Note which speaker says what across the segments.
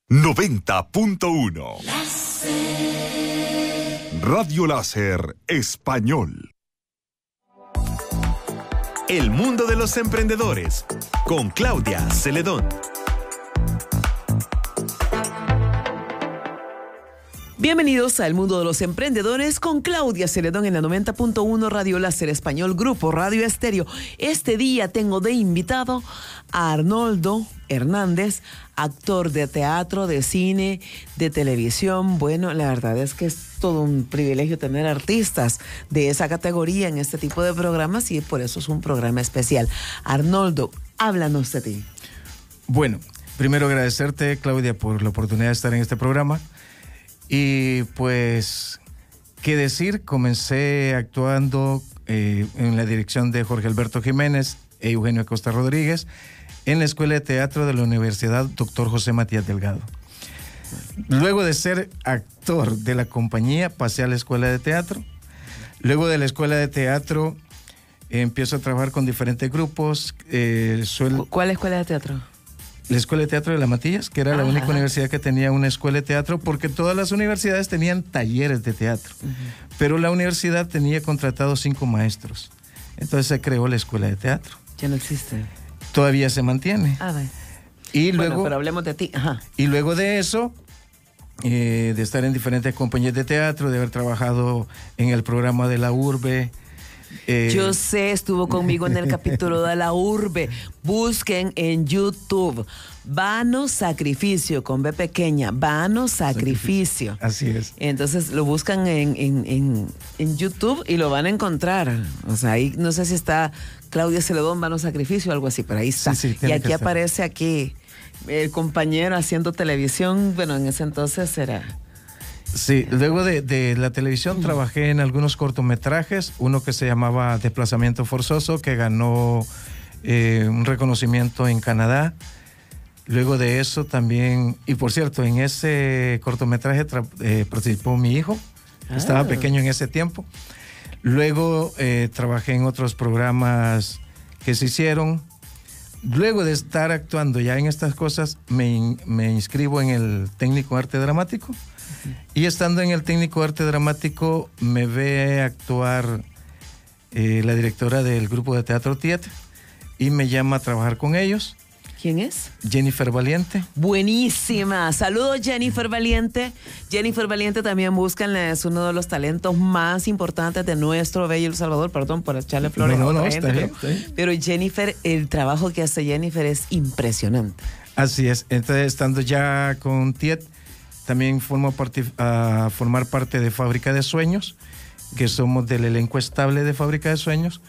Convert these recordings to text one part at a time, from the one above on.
Speaker 1: 90.1 Radio Láser Español.
Speaker 2: El mundo de los emprendedores con Claudia Celedón.
Speaker 3: Bienvenidos al mundo de los emprendedores con Claudia Celedón en la 90.1 Radio Láser Español, Grupo Radio Estéreo. Este día tengo de invitado a Arnoldo Hernández, actor de teatro, de cine, de televisión. Bueno, la verdad es que es todo un privilegio tener artistas de esa categoría en este tipo de programas y por eso es un programa especial. Arnoldo, háblanos de ti.
Speaker 4: Bueno, primero agradecerte, Claudia, por la oportunidad de estar en este programa. Y pues, ¿qué decir? Comencé actuando en la dirección de Jorge Alberto Jiménez e Eugenio Acosta Rodríguez en la Escuela de Teatro de la Universidad Dr. José Matías Delgado. Luego de ser actor de la compañía, pasé a la Escuela de Teatro. Luego de la Escuela de Teatro, empiezo a trabajar con diferentes grupos.
Speaker 3: ¿Cuál escuela de teatro?
Speaker 4: La Escuela de Teatro de La Matillas, que era la única universidad que tenía una escuela de teatro, porque todas las universidades tenían talleres de teatro, pero la universidad tenía contratados 5 maestros. Entonces se creó la Escuela de Teatro.
Speaker 3: Ya no existe.
Speaker 4: Todavía se mantiene. Y luego,
Speaker 3: bueno, pero hablemos de ti.
Speaker 4: Y luego de eso, de estar en diferentes compañías de teatro, de haber trabajado en el programa de La Urbe.
Speaker 3: Yo sé, estuvo conmigo en el capítulo de La Urbe. Busquen en YouTube Vano Sacrificio, con B pequeña, Vano Sacrificio.
Speaker 4: Así es.
Speaker 3: Entonces lo buscan en YouTube y lo van a encontrar. O sea, ahí no sé si está Claudia Celedón, Vano Sacrificio o algo así, pero ahí está.
Speaker 4: Sí,
Speaker 3: y aquí aparece aquí el compañero haciendo televisión. Bueno, en ese entonces era...
Speaker 4: Sí, luego de la televisión trabajé en algunos cortometrajes, uno que se llamaba Desplazamiento Forzoso, que ganó un reconocimiento en Canadá. Luego de eso también, y por cierto, en ese cortometraje participó mi hijo, estaba pequeño en ese tiempo. Luego trabajé en otros programas que se hicieron. Luego de estar actuando ya en estas cosas, me inscribo en el técnico arte dramático. Y estando en el técnico arte dramático, me ve actuar la directora del grupo de teatro TIET y me llama a trabajar con ellos.
Speaker 3: ¿Quién es?
Speaker 4: Jennifer Valiente.
Speaker 3: Buenísima. Saludos, Jennifer Valiente. Jennifer Valiente también búscanla, es uno de los talentos más importantes de nuestro bello El Salvador. Perdón por echarle flores a otra gente,
Speaker 4: está bien.
Speaker 3: Pero Jennifer, el trabajo que hace Jennifer es impresionante.
Speaker 4: Así es. Entonces, estando ya con TIET, también formo a formar parte de Fábrica de Sueños, que somos del elenco estable de Fábrica de Sueños.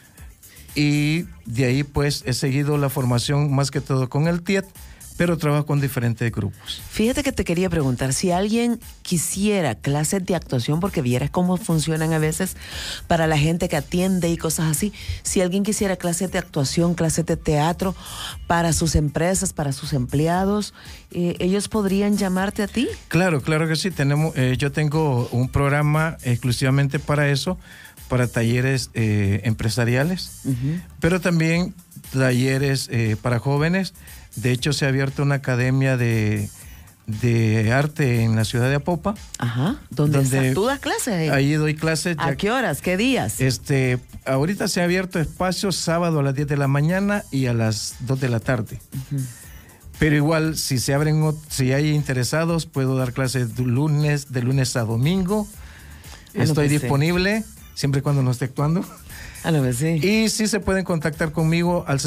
Speaker 4: Y de ahí pues he seguido la formación más que todo con el TIET, pero trabajo con diferentes grupos.
Speaker 3: Fíjate que te quería preguntar, si alguien quisiera clases de actuación, porque vieras cómo funcionan a veces para la gente que atiende y cosas así, si alguien quisiera clases de actuación, clases de teatro para sus empresas, para sus empleados, ¿ellos podrían llamarte a ti?
Speaker 4: Claro que sí. Yo tengo un programa exclusivamente para eso, para talleres empresariales, pero también talleres para jóvenes. De hecho, se ha abierto una academia de arte en la ciudad de Apopa.
Speaker 3: ¿Donde tú das clases?
Speaker 4: Ahí doy clases.
Speaker 3: ¿A qué horas? ¿Qué días?
Speaker 4: Ahorita se ha abierto espacio sábado a las 10 de la mañana y a las 2 de la tarde. Pero igual, si hay interesados, puedo dar clases de lunes a domingo. Estoy disponible, siempre y cuando no esté actuando. Y sí se pueden contactar conmigo al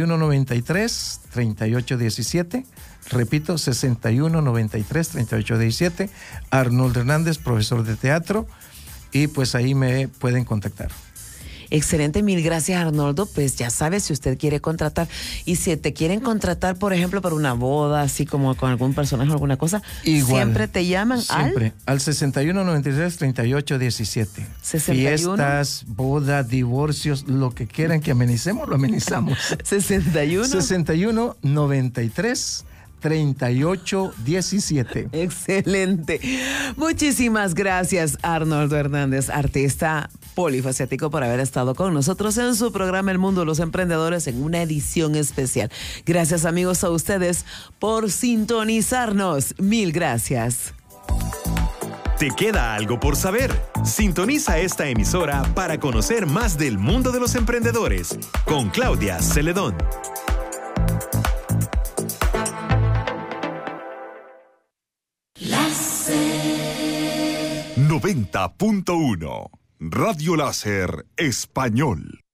Speaker 4: 6193-3817. Repito, 6193-3817. Arnoldo Hernández, profesor de teatro. Y pues ahí me pueden contactar.
Speaker 3: Excelente, mil gracias, Arnoldo. Pues ya sabes, si usted quiere contratar, y si te quieren contratar, por ejemplo, para una boda, así como con algún personaje o alguna cosa, igual, siempre te llaman
Speaker 4: al 6193-3817.
Speaker 3: 61.
Speaker 4: Fiestas, bodas, divorcios, lo que quieran que amenicemos, lo amenizamos. 6193-3817.
Speaker 3: Excelente. Muchísimas gracias, Arnoldo Hernández, artista polifacético, por haber estado con nosotros en su programa El Mundo de los Emprendedores en una edición especial. Gracias, amigos, a ustedes por sintonizarnos. Mil gracias.
Speaker 2: ¿Te queda algo por saber? Sintoniza esta emisora para conocer más del mundo de los emprendedores con Claudia Celedón.
Speaker 1: 90.1 Radio Láser Español.